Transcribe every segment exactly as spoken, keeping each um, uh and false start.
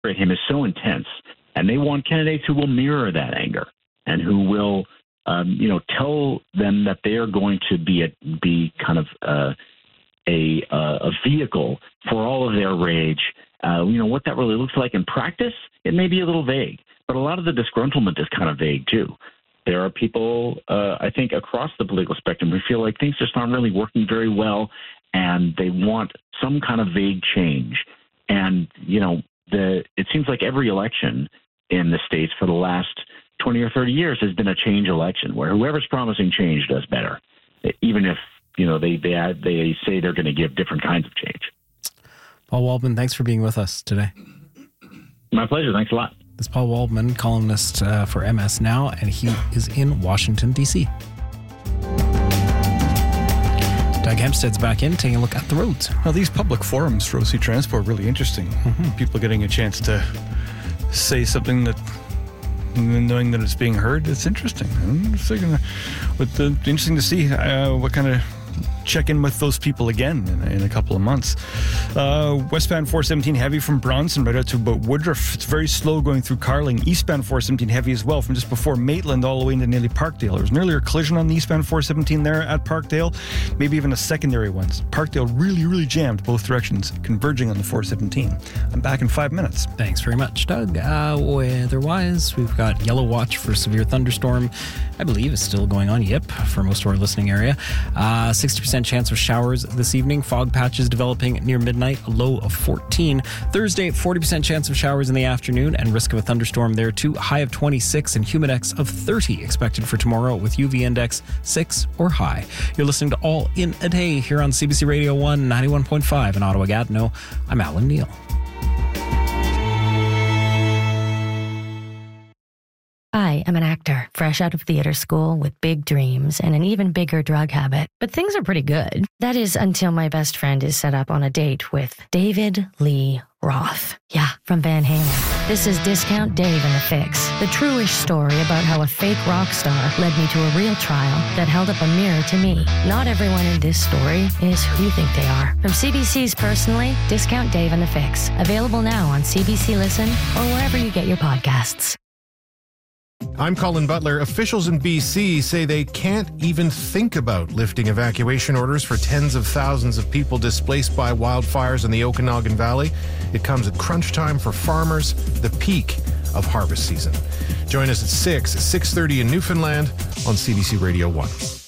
at him is so intense, and they want candidates who will mirror that anger and who will, um, you know, tell them that they are going to be a, be kind of uh, a uh, a vehicle for all of their rage. Uh, you know, what that really looks like in practice, it may be a little vague, but a lot of the disgruntlement is kind of vague too. There are people, uh, I think, across the political spectrum who feel like things just aren't really working very well, and they want some kind of vague change. And, you know, the it seems like every election in the States for the last twenty or thirty years has been a change election where whoever's promising change does better, even if, you know, they they, they say they're going to give different kinds of change. Paul Waldman, thanks for being with us today. My pleasure. Thanks a lot. This is Paul Waldman, columnist uh, for M S Now, and he is in Washington, D C. Doug Hempstead's back in, taking a look at the roads. Well, these public forums for O C Transport are really interesting. Mm-hmm. People getting a chance to say something that, knowing that it's being heard, it's interesting. It's like, uh, with the, interesting to see uh, what kind of check in with those people again in, in a couple of months. Uh, westbound four seventeen heavy from Bronson right out to about Woodruff. It's very slow going through Carling. Eastbound four seventeen heavy as well from just before Maitland all the way into nearly Parkdale. There was an earlier collision on the eastbound four seventeen there at Parkdale, maybe even a secondary one. Parkdale really, really jammed both directions, converging on the four seventeen. I'm back in five minutes. Thanks very much, Doug. Uh, weather-wise, we've got yellow watch for severe thunderstorm. I believe is still going on, yep, for most of our listening area. Uh, sixty percent chance of showers this evening. Fog patches developing near midnight, a low of fourteen. Thursday, forty percent chance of showers in the afternoon and risk of a thunderstorm there too. High of twenty-six and humidex of thirty expected for tomorrow with U V index six or high. You're listening to All in a Day here on C B C Radio one ninety-one point five in Ottawa-Gatineau. I'm Alan Neal. I am an actor, fresh out of theater school with big dreams and an even bigger drug habit. But things are pretty good. That is until my best friend is set up on a date with David Lee Roth. Yeah, from Van Halen. This is Discount Dave and the Fix, the true-ish story about how a fake rock star led me to a real trial that held up a mirror to me. Not everyone in this story is who you think they are. From C B C's Personally, Discount Dave and the Fix. Available now on C B C Listen or wherever you get your podcasts. I'm Colin Butler. Officials in B C say they can't even think about lifting evacuation orders for tens of thousands of people displaced by wildfires in the Okanagan Valley. It comes at crunch time for farmers, the peak of harvest season. Join us at six, six thirty in Newfoundland on C B C Radio one.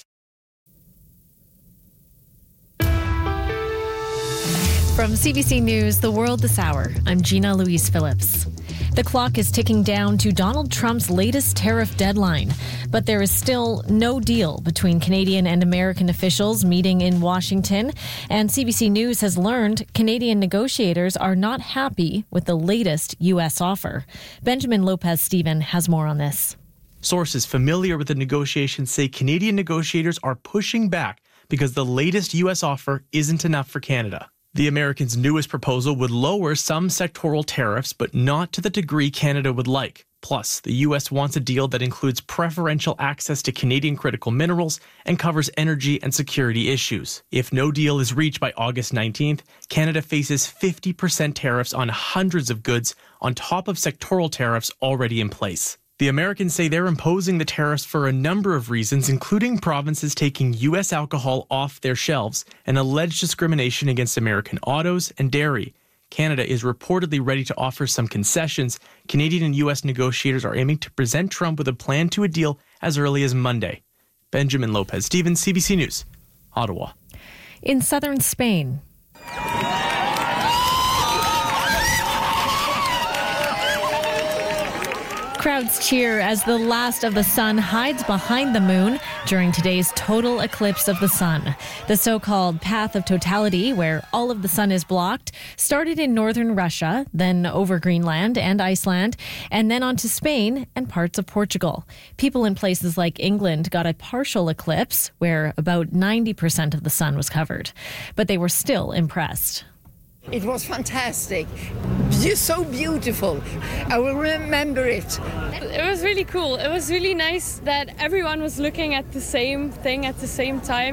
From C B C News, The World This Hour, I'm Gina Louise Phillips. The clock is ticking down to Donald Trump's latest tariff deadline, but there is still no deal between Canadian and American officials meeting in Washington, and C B C News has learned Canadian negotiators are not happy with the latest U S offer. Benjamin Lopez-Steven has more on this. Sources familiar with the negotiations say Canadian negotiators are pushing back because the latest U S offer isn't enough for Canada. The Americans' newest proposal would lower some sectoral tariffs, but not to the degree Canada would like. Plus, the U S wants a deal that includes preferential access to Canadian critical minerals and covers energy and security issues. If no deal is reached by August nineteenth, Canada faces fifty percent tariffs on hundreds of goods on top of sectoral tariffs already in place. The Americans say they're imposing the tariffs for a number of reasons, including provinces taking U S alcohol off their shelves and alleged discrimination against American autos and dairy. Canada is reportedly ready to offer some concessions. Canadian and U S negotiators are aiming to present Trump with a plan to a deal as early as Monday. Benjamin Lopez-Steven, C B C News, Ottawa. In southern Spain, crowds cheer as the last of the sun hides behind the moon during today's total eclipse of the sun. The so-called path of totality, where all of the sun is blocked, started in northern Russia, then over Greenland and Iceland, and then on to Spain and parts of Portugal. People in places like England got a partial eclipse, where about ninety percent of the sun was covered. But they were still impressed. It was fantastic. Just so beautiful. I will remember it. It was really cool. It was really nice that everyone was looking at the same thing at the same time.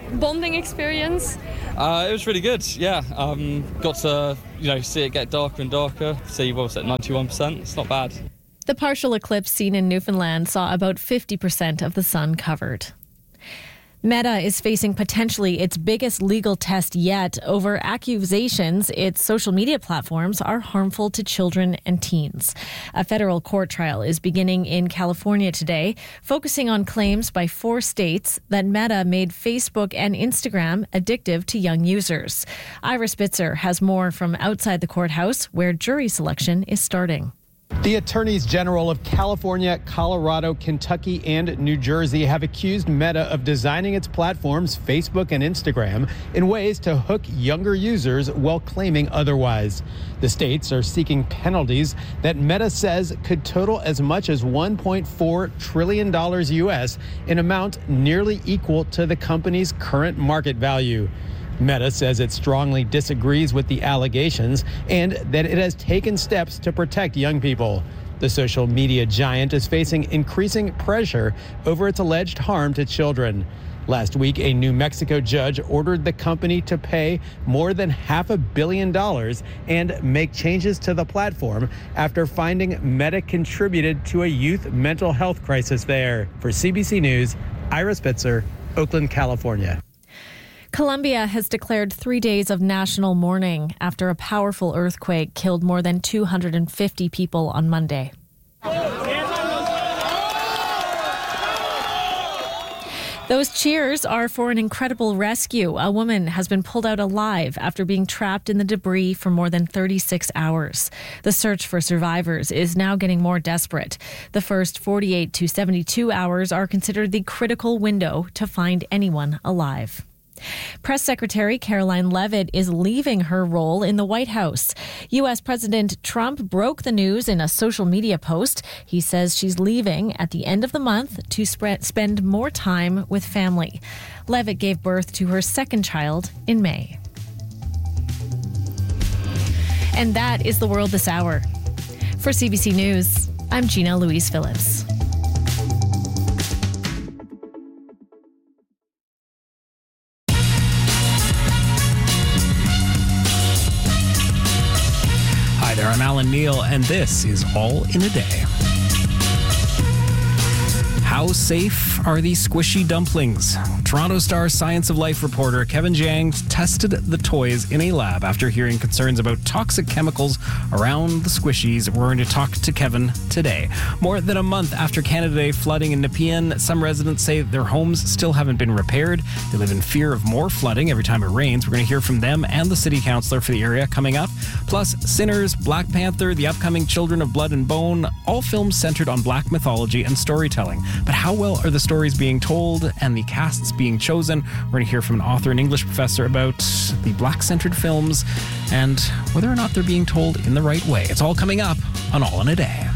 bonding experience. Uh, it was really good, yeah. Um, got to, you know, see it get darker and darker. See, what was it, ninety-one percent? It's not bad. The partial eclipse seen in Newfoundland saw about fifty percent of the sun covered. Meta is facing potentially its biggest legal test yet over accusations its social media platforms are harmful to children and teens. A federal court trial is beginning in California today, focusing on claims by four states that Meta made Facebook and Instagram addictive to young users. Ira Spitzer has more from outside the courthouse, where jury selection is starting. The attorneys general of California, Colorado, Kentucky, and New Jersey have accused Meta of designing its platforms, Facebook and Instagram, in ways to hook younger users while claiming otherwise. The states are seeking penalties that Meta says could total as much as one point four trillion dollars U S, an amount nearly equal to the company's current market value. Meta says it strongly disagrees with the allegations and that it has taken steps to protect young people. The social media giant is facing increasing pressure over its alleged harm to children. Last week, a New Mexico judge ordered the company to pay more than half a billion dollars and make changes to the platform after finding Meta contributed to a youth mental health crisis there. For C B C News, Ira Spitzer, Oakland, California. Colombia has declared three days of national mourning after a powerful earthquake killed more than two hundred fifty people on Monday. Those cheers are for an incredible rescue. A woman has been pulled out alive after being trapped in the debris for more than thirty-six hours. The search for survivors is now getting more desperate. The first forty-eight to seventy-two hours are considered the critical window to find anyone alive. Press Secretary Caroline Leavitt is leaving her role in the White House. U S President Trump broke the news in a social media post. He says she's leaving at the end of the month to sp- spend more time with family. Leavitt gave birth to her second child in May. And that is the world this hour. For C B C News, I'm Gina Louise Phillips. Hi there, I'm Alan Neal, and this is All in a Day. How safe are these squishy dumplings? Toronto Star Science of Life reporter Kevin Jiang tested the toys in a lab after hearing concerns about toxic chemicals around the squishies. We're going to talk to Kevin today. More than a month after Canada Day flooding in Nepean, some residents say their homes still haven't been repaired. They live in fear of more flooding every time it rains. We're going to hear from them and the city councillor for the area coming up. Plus, Sinners, Black Panther, the upcoming Children of Blood and Bone, all films centered on Black mythology and storytelling. But how well are the stories being told and the casts being chosen? We're going to hear from an author and English professor about the Black-centered films and whether or not they're being told in the right way. It's all coming up on All in a Day.